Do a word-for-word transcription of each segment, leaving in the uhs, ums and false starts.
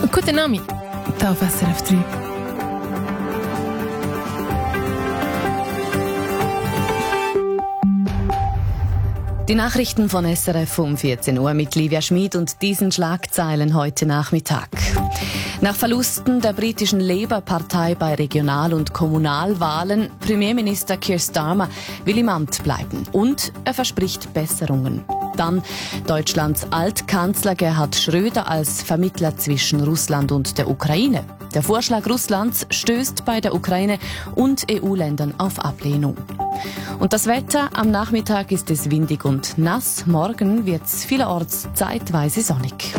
Guten Abend, hier auf S R F drei. Die Nachrichten von S R F um vierzehn Uhr mit Livia Schmid und diesen Schlagzeilen heute Nachmittag. Nach Verlusten der britischen Labour-Partei bei Regional- und Kommunalwahlen, Premierminister Keir Starmer will im Amt bleiben und er verspricht Besserungen. Dann Deutschlands Altkanzler Gerhard Schröder als Vermittler zwischen Russland und der Ukraine. Der Vorschlag Russlands stößt bei der Ukraine und E U-Ländern auf Ablehnung. Und das Wetter, am Nachmittag ist es windig und nass, morgen wird es vielerorts zeitweise sonnig.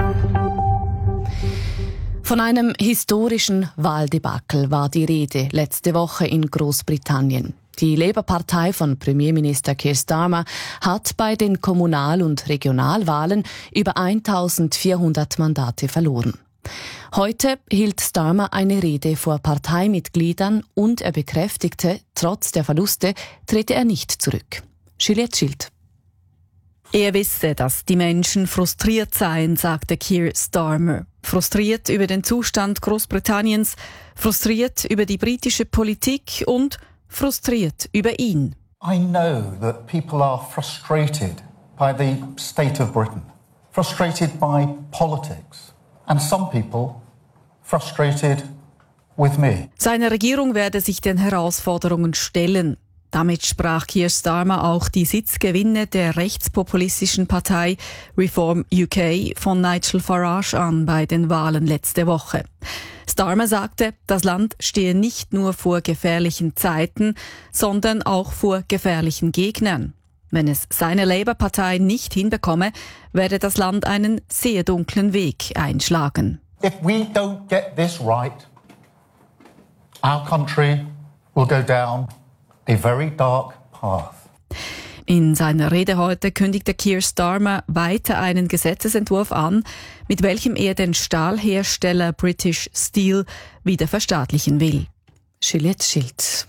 Von einem historischen Wahldebakel war die Rede letzte Woche in Großbritannien. Die Labour-Partei von Premierminister Keir Starmer hat bei den Kommunal- und Regionalwahlen über eintausendvierhundert Mandate verloren. Heute hielt Starmer eine Rede vor Parteimitgliedern und er bekräftigte, trotz der Verluste trete er nicht zurück. Juliette Schild. Er wisse, dass die Menschen frustriert seien, sagte Keir Starmer. Frustriert über den Zustand Großbritanniens, frustriert über die britische Politik und frustriert über ihn. I know that people are frustrated by the state of Britain, frustrated by politics, and some people frustrated with me. Seine Regierung werde sich den Herausforderungen stellen. Damit sprach Keir Starmer auch die Sitzgewinne der rechtspopulistischen Partei Reform U K von Nigel Farage an bei den Wahlen letzte Woche. Starmer sagte, das Land stehe nicht nur vor gefährlichen Zeiten, sondern auch vor gefährlichen Gegnern. Wenn es seine Labour-Partei nicht hinbekomme, werde das Land einen sehr dunklen Weg einschlagen. If we don't get this right, our country will go down a very dark path. In seiner Rede heute kündigte Keir Starmer weiter einen Gesetzesentwurf an, mit welchem er den Stahlhersteller British Steel wieder verstaatlichen will. Juliette Schild.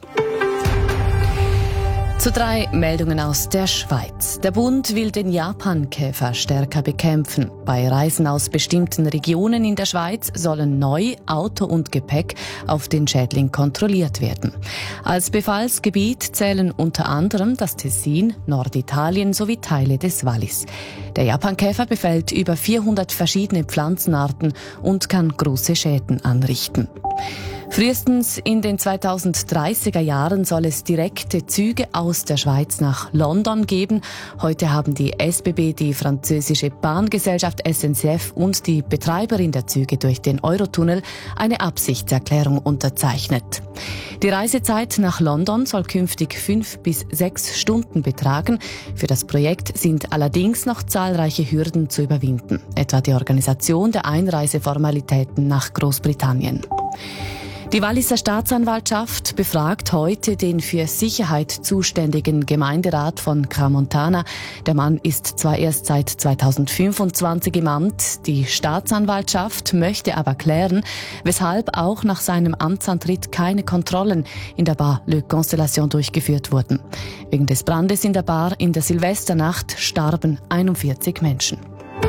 Zu drei Meldungen aus der Schweiz. Der Bund will den Japankäfer stärker bekämpfen. Bei Reisen aus bestimmten Regionen in der Schweiz sollen neu Auto und Gepäck auf den Schädling kontrolliert werden. Als Befallsgebiet zählen unter anderem das Tessin, Norditalien sowie Teile des Wallis. Der Japankäfer befällt über vierhundert verschiedene Pflanzenarten und kann große Schäden anrichten. Frühestens in den zweitausenddreißiger Jahren soll es direkte Züge aus der Schweiz nach London geben. Heute haben die S B B, die französische Bahngesellschaft S N C F und die Betreiberin der Züge durch den Eurotunnel eine Absichtserklärung unterzeichnet. Die Reisezeit nach London soll künftig fünf bis sechs Stunden betragen. Für das Projekt sind allerdings noch zahlreiche Hürden zu überwinden, etwa die Organisation der Einreiseformalitäten nach Großbritannien. Die Walliser Staatsanwaltschaft befragt heute den für Sicherheit zuständigen Gemeinderat von Crans-Montana. Der Mann ist zwar erst seit zweitausendfünfundzwanzig im Amt, die Staatsanwaltschaft möchte aber klären, weshalb auch nach seinem Amtsantritt keine Kontrollen in der Bar Le Constellation durchgeführt wurden. Wegen des Brandes in der Bar in der Silvesternacht starben einundvierzig Menschen.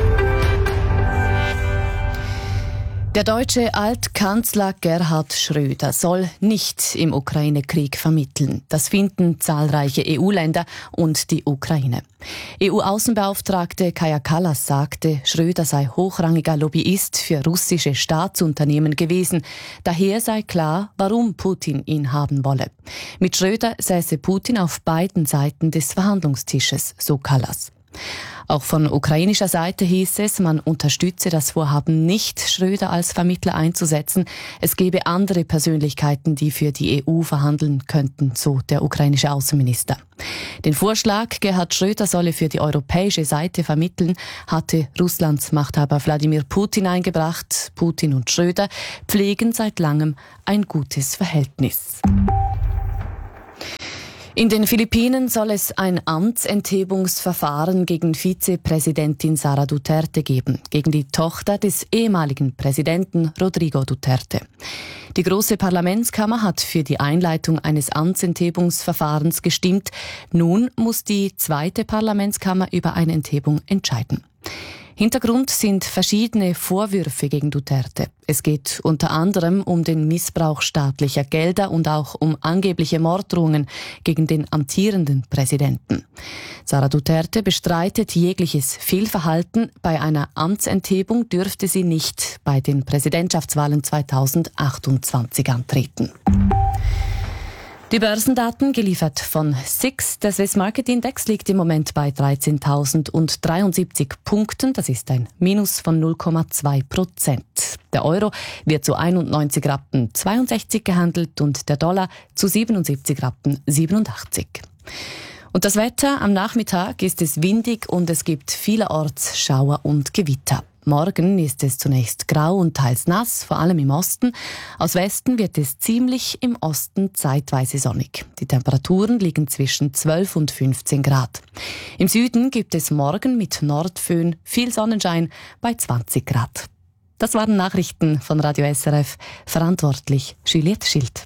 Der deutsche Altkanzler Gerhard Schröder soll nicht im Ukraine-Krieg vermitteln. Das finden zahlreiche E U-Länder und die Ukraine. E U-Außenbeauftragte Kaja Kallas sagte, Schröder sei hochrangiger Lobbyist für russische Staatsunternehmen gewesen. Daher sei klar, warum Putin ihn haben wolle. Mit Schröder säße Putin auf beiden Seiten des Verhandlungstisches, so Kallas. Auch von ukrainischer Seite hieß es, man unterstütze das Vorhaben nicht, Schröder als Vermittler einzusetzen. Es gebe andere Persönlichkeiten, die für die E U verhandeln könnten, so der ukrainische Außenminister. Den Vorschlag, Gerhard Schröder solle für die europäische Seite vermitteln, hatte Russlands Machthaber Wladimir Putin eingebracht. Putin und Schröder pflegen seit langem ein gutes Verhältnis. In den Philippinen soll es ein Amtsenthebungsverfahren gegen Vizepräsidentin Sara Duterte geben, gegen die Tochter des ehemaligen Präsidenten Rodrigo Duterte. Die große Parlamentskammer hat für die Einleitung eines Amtsenthebungsverfahrens gestimmt. Nun muss die zweite Parlamentskammer über eine Enthebung entscheiden. Hintergrund sind verschiedene Vorwürfe gegen Duterte. Es geht unter anderem um den Missbrauch staatlicher Gelder und auch um angebliche Morddrohungen gegen den amtierenden Präsidenten. Sara Duterte bestreitet jegliches Fehlverhalten. Bei einer Amtsenthebung dürfte sie nicht bei den Präsidentschaftswahlen zweitausendachtundzwanzig antreten. Die Börsendaten geliefert von S I X. Der Swiss Market Index liegt im Moment bei dreizehntausenddreiundsiebzig Punkten. Das ist ein Minus von null Komma zwei Prozent. Der Euro wird zu einundneunzig Rappen zweiundsechzig gehandelt und der Dollar zu siebenundsiebzig Rappen siebenundachtzig. Und das Wetter am Nachmittag ist es windig und es gibt vielerorts Schauer und Gewitter. Morgen ist es zunächst grau und teils nass, vor allem im Osten. Aus Westen wird es ziemlich, im Osten zeitweise sonnig. Die Temperaturen liegen zwischen zwölf und fünfzehn Grad. Im Süden gibt es morgen mit Nordföhn viel Sonnenschein bei zwanzig Grad. Das waren Nachrichten von Radio S R F. Verantwortlich Juliette Schild.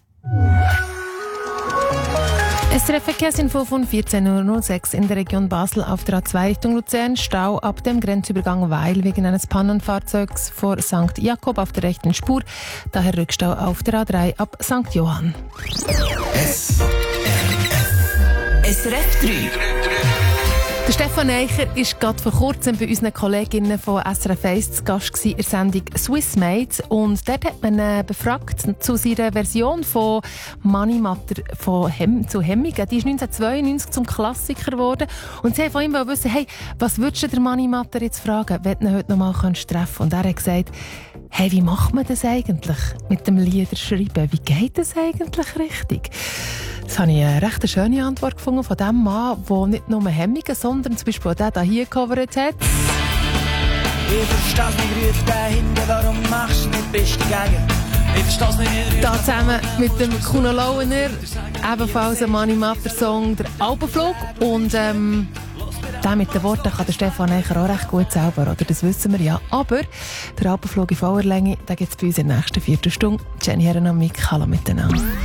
S R F-Verkehrsinfo von vierzehn Uhr null sechs in der Region Basel auf der A zwei Richtung Luzern. Stau ab dem Grenzübergang Weil wegen eines Pannenfahrzeugs vor Sankt Jakob auf der rechten Spur. Daher Rückstau auf der A drei ab Sankt Johann. S R F. S R F drei. Der Stefan Eicher war gerade vor kurzem bei unseren Kolleginnen von S R F eins zu Gast in der Sendung Swissmade. Und dort hat man ihn befragt zu seiner Version von Manimatter von Hem- zu Hemmingen. Die ist neunzehnhundertzweiundneunzig zum Klassiker geworden. Und sie wollten von ihm wissen, hey, was würdest du der Manimatter jetzt fragen, wenn du ihn heute noch mal treffen kannst? Und er hat gesagt, hey, wie macht man das eigentlich mit dem Liederschreiben? Wie geht das eigentlich richtig? Das habe ich eine recht schöne Antwort gefunden von dem Mann, der nicht nur Hemmungen, sondern zum Beispiel auch den hier gecovert hat. Ich versteh's nicht, rührt da hinten, warum machst du nicht bist dagegen? Ich versteh's nicht, Da zusammen mit dem Kuno Lauener, ebenfalls ein Manimatter-Song, der Alpenflug. Und ähm, den mit den Worten kann der Stefan Eicher auch recht gut selber, oder? Das wissen wir ja. Aber der Alpenflug in voller Länge, den gibt es bei uns in der nächsten Viertelstunde. Jenny Herren am Mic, hallo miteinander.